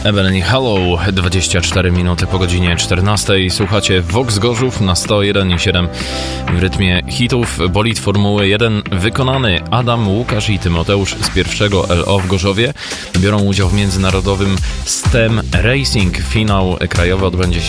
Evelyn Hallow, 24 minuty po godzinie 14. Słuchacie Vox Gorzów na 101,7 w rytmie hitów. Bolid Formuły 1 wykonany. Adam, Łukasz i Tymoteusz z pierwszego LO w Gorzowie biorą udział w międzynarodowym STEM Racing. Finał krajowy odbędzie się